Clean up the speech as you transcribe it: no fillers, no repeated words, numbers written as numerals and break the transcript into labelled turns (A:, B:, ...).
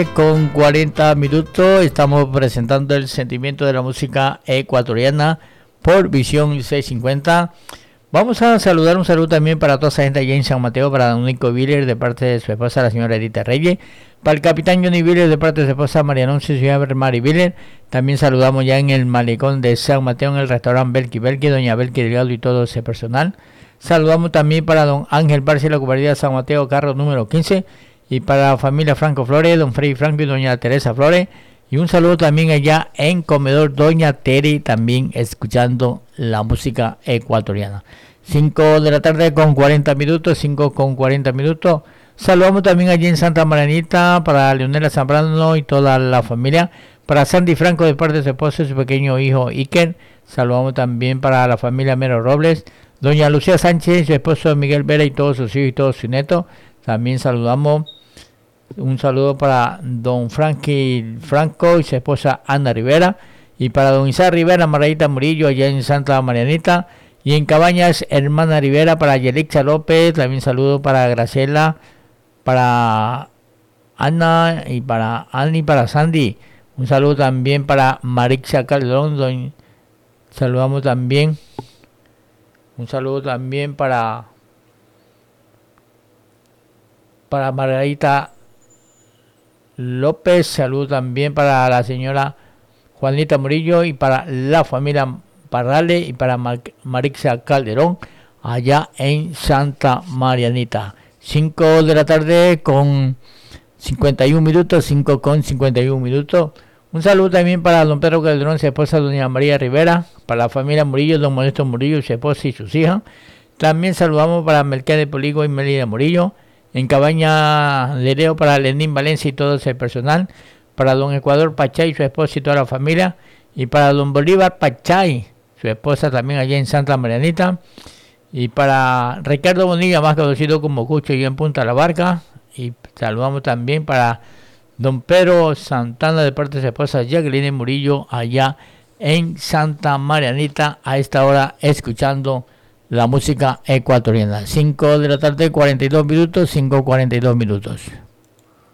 A: Con 40 minutos estamos presentando el sentimiento de la música ecuatoriana por Visión 650. Vamos a saludar, un saludo también para toda esa gente allá en San Mateo, para don Nico Viller de parte de su esposa, la señora Edita Reyes, para el capitán Johnny Viller de parte de su esposa María Anuncia y su hija Mari Viller. También saludamos ya en el malecón de San Mateo, en el restaurante Belki, doña Belki Delgado y todo ese personal. Saludamos también para don Ángel Barcia, la cooperativa San Mateo, carro número 15. Y para la familia Franco Flores, don Freddy Franco y doña Teresa Flores. Y un saludo también allá en Comedor, doña Tere, también escuchando la música ecuatoriana. 5 de la tarde con 40 minutos, 5 con 40 minutos. Saludamos también allí en Santa Marianita para Leonela Zambrano y toda la familia. Para Sandy Franco de parte de su esposo y su pequeño hijo Iker. Saludamos también para la familia Mero Robles. Doña Lucía Sánchez, su esposo Miguel Vera y todos sus hijos y todos sus nietos. También saludamos. Un saludo para don Frankie Franco y su esposa Ana Rivera. Y para don Isaac Rivera, Margarita Murillo, allá en Santa Marianita. Y en Cabañas, hermana Rivera, para Yelixa López. También saludo para Graciela, para Ana y para Annie, para Sandy. Un saludo también para Marixa Calderón. Saludamos también. Un saludo también para Margarita López. Saludo también para la señora Juanita Murillo y para la familia Parrales y para Marixa Calderón allá en Santa Marianita. 5 de la tarde con 51 minutos, 5 con 51 minutos. Un saludo también para don Pedro Calderón, su esposa doña María Rivera, para la familia Murillo, don Modesto Murillo, su esposa y sus hijas. También saludamos para Mercedes Poligo y Melida Murillo. En Cabaña de Leo para Lenín Valencia y todo ese personal. Para don Ecuador Pachay, su esposa y toda la familia. Y para don Bolívar Pachay, su esposa también allá en Santa Marianita. Y para Ricardo Bonilla, más conocido como Cucho, y en Punta La Barca. Y saludamos también para don Pedro Santana de parte de su esposa Jacqueline Murillo allá en Santa Marianita a esta hora escuchando la música ecuatoriana. 5 de la tarde, 42 minutos, 5:42 minutos.